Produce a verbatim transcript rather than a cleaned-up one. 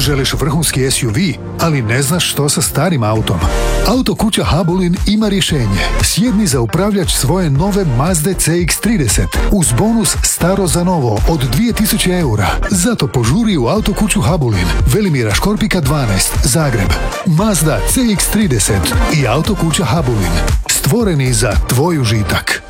Želiš vrhunski S U V, ali ne znaš što sa starim autom? Auto kuća Habulin ima rješenje. Sjedni za upravljač svoje nove Mazde C X trideset uz bonus staro za novo od dvije tisuće eura. Zato požuri u auto kuću Habulin, Velimira Škorpika dvanaest, Zagreb. Mazda C X trideset i auto kuća Habulin. Stvoreni za tvoj užitak.